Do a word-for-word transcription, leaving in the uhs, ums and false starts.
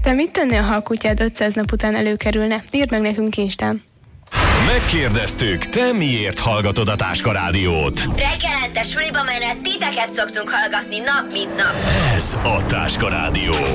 Te mit tennél, ha a kutyád ötszáz nap után előkerülne? Írd meg nekünk Instán. Megkérdeztük, te miért hallgatod a Táska Rádiót? Reggelente suliba menet titeket szoktunk hallgatni nap mint nap. Ez a Táska Rádió.